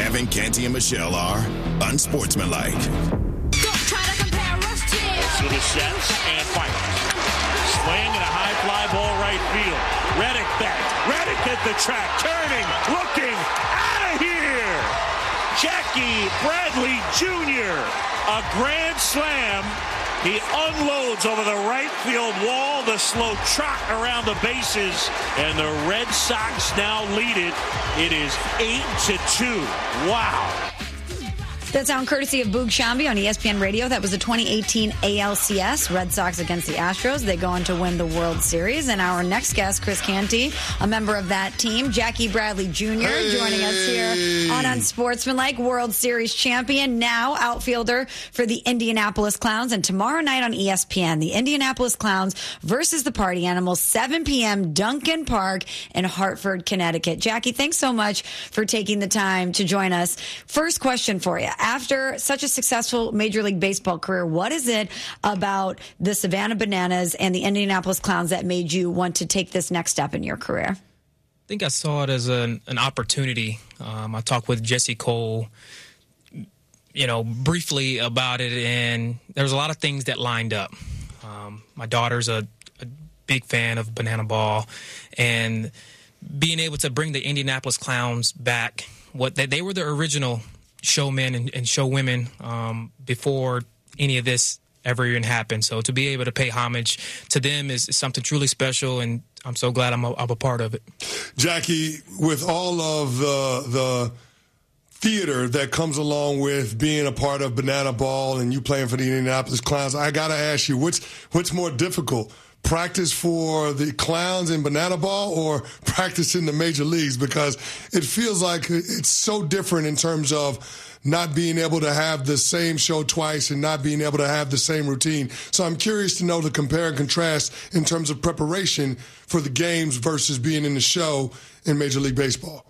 Kevin, Canty, and Michelle are unsportsmanlike. Don't try to compare us, So the sets and fires. Swing and a high fly ball right field. Reddick back. Reddick at the track. Turning. Looking. Out of here. Jackie Bradley Jr. A grand slam. He unloads over the right field wall, the slow trot around the bases, and the Red Sox now lead it. It is 8-2. Wow. That sound courtesy of Boog Shambi on ESPN Radio. That was the 2018 ALCS, Red Sox against the Astros. They go on to win the World Series. And our next guest, Chris Canty, a member of that team, Jackie Bradley Jr., joining us here on Unsportsmanlike, World Series champion, now outfielder for the Indianapolis Clowns. And tomorrow night on ESPN, the Indianapolis Clowns versus the Party Animals, 7 p.m., Duncan Park in Hartford, Connecticut. Jackie, thanks so much for taking the time to join us. First question for you. After such a successful Major League Baseball career, what is it about the Savannah Bananas and the Indianapolis Clowns that made you want to take this next step in your career? I think I saw it as an opportunity. I talked with Jesse Cole, briefly about it, and there was a lot of things that lined up. My daughter's a big fan of Banana Ball, and being able to bring the Indianapolis Clowns back, they were the original showmen and showwomen before any of this ever even happened. So to be able to pay homage to them is something truly special, and I'm so glad I'm a part of it. Jackie, with all of the theater that comes along with being a part of Banana Ball and you playing for the Indianapolis Clowns, I got to ask you, what's more difficult? Practice for the Clowns in Banana Ball or practice in the major leagues? Because it feels like it's so different in terms of not being able to have the same show twice and not being able to have the same routine. So I'm curious to know the compare and contrast in terms of preparation for the games versus being in the show in Major League Baseball.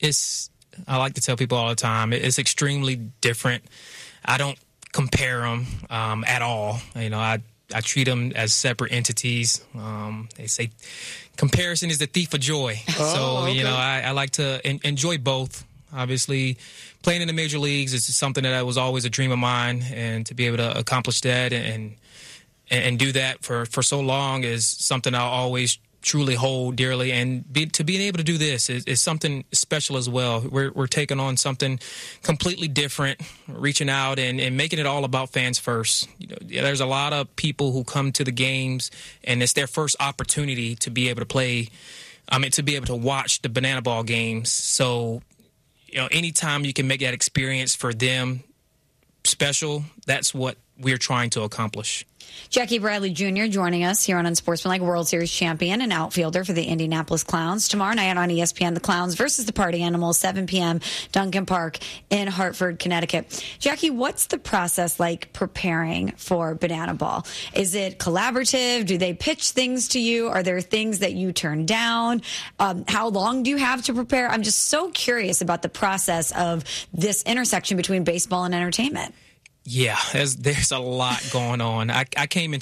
I like to tell people all the time, it's extremely different. I don't compare them at all. I treat them as separate entities. They say comparison is the thief of joy. Okay. I like to enjoy both. Obviously, playing in the major leagues is something that was always a dream of mine, and to be able to accomplish that and do that for so long is something I'll always truly hold dearly. And to being able to do this is something special as well. We're taking on something completely different, reaching out and making it all about fans first. There's a lot of people who come to the games and it's their first opportunity to be able to play. To be able to watch the Banana Ball games. So, anytime you can make that experience for them special, that's what we're trying to accomplish. Jackie Bradley Jr. joining us here on Unsportsmanlike, World Series champion and outfielder for the Indianapolis Clowns. Tomorrow night on ESPN, the Clowns versus the Party Animals, 7 p.m., Duncan Park in Hartford, Connecticut. Jackie, what's the process like preparing for Banana Ball? Is it collaborative? Do they pitch things to you? Are there things that you turn down? How long do you have to prepare? I'm just so curious about the process of this intersection between baseball and entertainment. Yeah, there's a lot going on. I came into